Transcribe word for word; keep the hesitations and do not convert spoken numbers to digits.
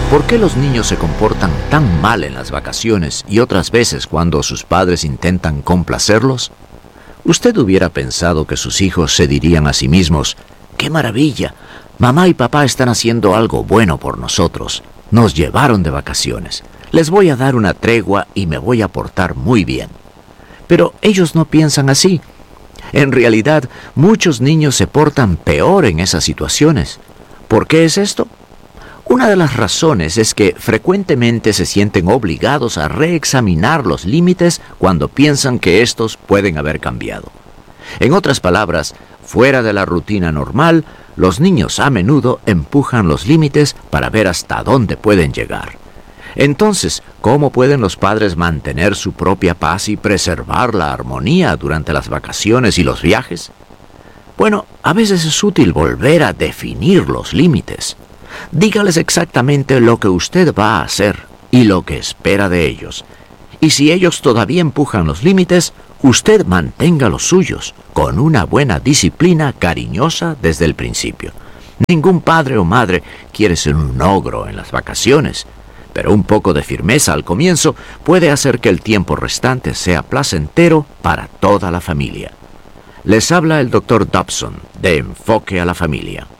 ¿Por qué los niños se comportan tan mal en las vacaciones y otras veces cuando sus padres intentan complacerlos? Usted hubiera pensado que sus hijos se dirían a sí mismos: ¡qué maravilla! Mamá y papá están haciendo algo bueno por nosotros. Nos llevaron de vacaciones. Les voy a dar una tregua y me voy a portar muy bien. Pero ellos no piensan así. En realidad, muchos niños se portan peor en esas situaciones. ¿Por qué es esto? Una de las razones es que frecuentemente se sienten obligados a reexaminar los límites cuando piensan que estos pueden haber cambiado. En otras palabras, fuera de la rutina normal, los niños a menudo empujan los límites para ver hasta dónde pueden llegar. Entonces, ¿cómo pueden los padres mantener su propia paz y preservar la armonía durante las vacaciones y los viajes? Bueno, a veces es útil volver a definir los límites. Dígales exactamente lo que usted va a hacer y lo que espera de ellos. Y si ellos todavía empujan los límites, usted mantenga los suyos, con una buena disciplina cariñosa desde el principio. Ningún padre o madre quiere ser un ogro en las vacaciones, pero un poco de firmeza al comienzo puede hacer que el tiempo restante sea placentero para toda la familia. Les habla el doctor Dobson, de Enfoque a la Familia.